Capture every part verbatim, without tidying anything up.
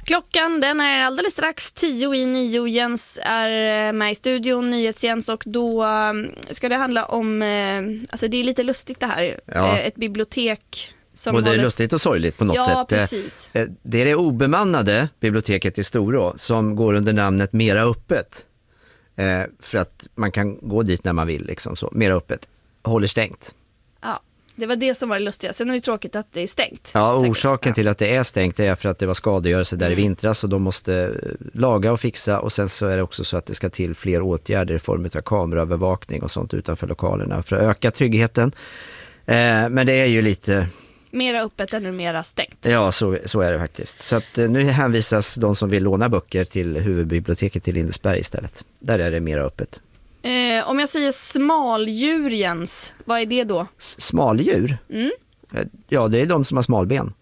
Klockan den är alldeles strax tio i nio. Jens är med i studion, NyhetsJens, och då ska det handla om, alltså det är lite lustigt det här, ja. Ett bibliotek som både hålles... lustigt och sorgligt på något ja, sätt. Ja, precis. Det är det obemannade biblioteket i Storå som går under namnet Mera öppet. För att man kan gå dit när man vill, liksom så. Mera öppet. Håller stängt. Ja. Det var det som var det lustiga. Sen är det tråkigt att det är stängt. Ja, säkert. Orsaken ja. till att det är stängt är för att det var skadegörelse där mm. i vintras och de måste laga och fixa, och sen så är det också så att det ska till fler åtgärder i form av kameraövervakning och sånt utanför lokalerna för att öka tryggheten. Eh, men det är ju lite... Mera öppet ännu mera stängt. Ja, så, så är det faktiskt. Så att, eh, nu hänvisas de som vill låna böcker till huvudbiblioteket till Lindesberg istället. Där är det mera öppet. Eh, om jag säger smaldjur, Jens, vad är det då? S- smaldjur? Mm. Ja, det är de som har smalben.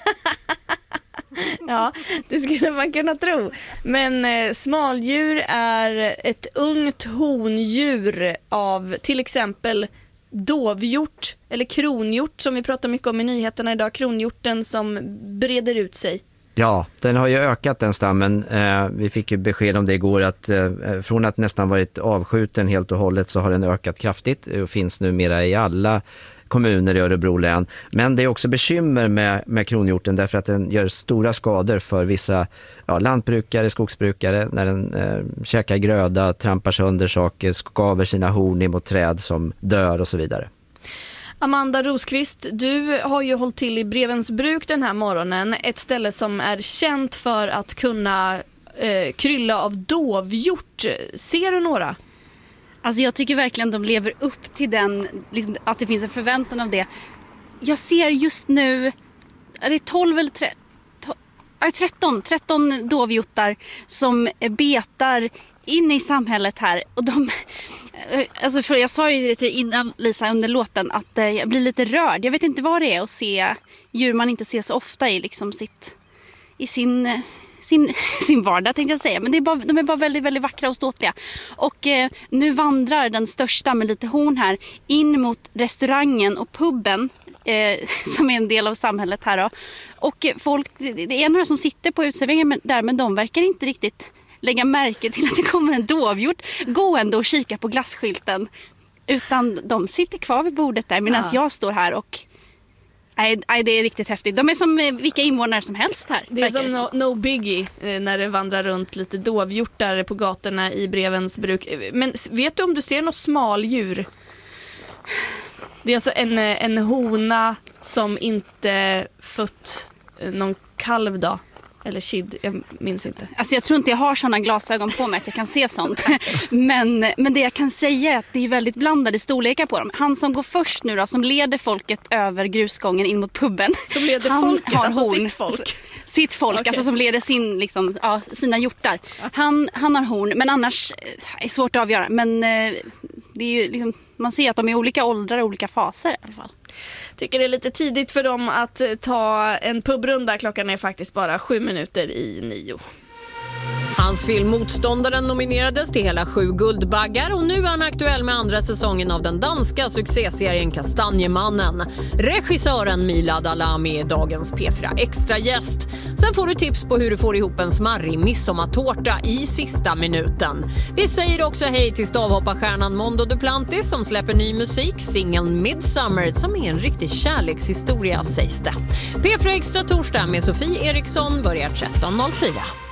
Ja, det skulle man kunna tro. Men eh, smaldjur är ett ungt hondjur av till exempel dovhjort eller kronhjort som vi pratar mycket om i nyheterna idag. Kronhjorten som breder ut sig. Ja, den har ju ökat den stammen. Eh, vi fick ju besked om det igår att eh, från att nästan varit avskjuten helt och hållet så har den ökat kraftigt och finns numera i alla kommuner i Örebro län. Men det är också bekymmer med, med kronhjorten därför att den gör stora skador för vissa ja, lantbrukare, skogsbrukare när den eh, käkar gröda, trampar sönder saker, skaver sina horn mot träd som dör och så vidare. Amanda Rosqvist, du har ju hållit till i Brevensbruk den här morgonen. Ett ställe som är känt för att kunna eh, krylla av dovhjort. Ser du några? Alltså jag tycker verkligen de lever upp till den, liksom, att det finns en förväntan av det. Jag ser just nu, är det tolv eller tretton, tretton dovhjortar som betar in i samhället här. Och de, alltså för jag sa ju det innan, Lisa, under låten att eh, jag blir lite rörd. Jag vet inte vad det är att se djur man inte ser så ofta i, liksom sitt, i sin... Sin, sin vardag tänkte jag säga. Men det är bara, de är bara väldigt, väldigt vackra och ståtliga. Och eh, nu vandrar den största med lite horn här in mot restaurangen och puben eh, som är en del av samhället här då. Och folk, det är några som sitter på utserveringen där, men de verkar inte riktigt lägga märke till att det kommer en dovhjort gående och kika på glasskylten. Utan de sitter kvar vid bordet där medan ja. jag står här och... Nej, nej, det är riktigt häftigt. De är som vilka invånare som helst här. Det är som no, no biggie när det vandrar runt lite dovhjortar på gatorna i Brevensbruk. Men vet du om du ser något smaldjur? Det är alltså en, en hona som inte fött någon kalv då. Eller kid, jag minns inte. Alltså jag tror inte jag har sådana glasögon på mig att jag kan se sånt. men, men det jag kan säga är att det är väldigt blandade storlekar på dem. Han som går först nu då, som leder folket över grusgången in mot puben. Som leder han folket, har alltså horn. sitt folk? Sitt folk, okay. Alltså som leder sin, liksom, ja, sina hjortar. Han, han har horn, men annars är det svårt att avgöra. Men eh, det är ju liksom, man ser att de är i olika åldrar och olika faser i alla fall. Tycker det är lite tidigt för dem att ta en pubrunda. Klockan är faktiskt bara sju minuter i nio. Hans film Motståndaren nominerades till hela sju guldbaggar och nu är han aktuell med andra säsongen av den danska succéserien Kastanjemannen. Regissören Milad Alami är dagens P fyra Extra gäst. Sen får du tips på hur du får ihop en smarrig midsommartårta i sista minuten. Vi säger också hej till stavhopparstjärnan Mondo Duplantis som släpper ny musik, singeln Midsummer, som är en riktig kärlekshistoria sägs det. P fyra Extra torsdag med Sofie Eriksson börjar tretton noll fyra.